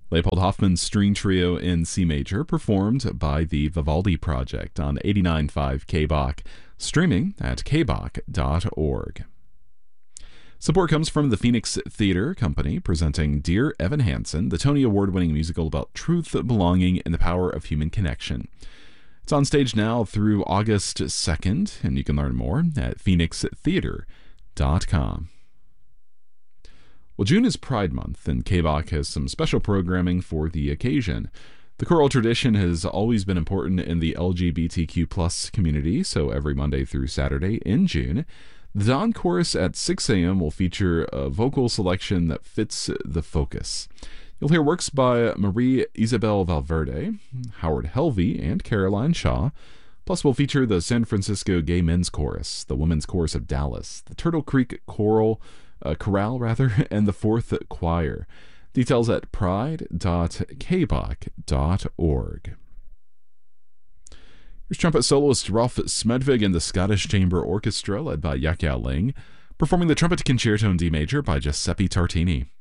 Leopold Hoffmann's String Trio in C Major, performed by the Vivaldi Project on 89.5 KBach, streaming at kbach.org. Support comes from the Phoenix Theater Company, presenting Dear Evan Hansen, the Tony Award-winning musical about truth, belonging, and the power of human connection. It's on stage now through August 2nd, and you can learn more at phoenixtheater.com. Well, June is Pride Month, and KBach has some special programming for the occasion. The choral tradition has always been important in the LGBTQ plus community, so every Monday through Saturday in June, the Dawn Chorus at 6 a.m. will feature a vocal selection that fits the focus. You'll hear works by Marie Isabel Valverde, Howard Helvey, and Caroline Shaw. Plus, we'll feature the San Francisco Gay Men's Chorus, the Women's Chorus of Dallas, the Turtle Creek Chorale, and the Fourth Choir. Details at pride.kbach.org. Here's trumpet soloist Rolf Smedvig and the Scottish Chamber Orchestra, led by Yak Yao Ling, performing the Trumpet Concerto in D Major by Giuseppe Tartini.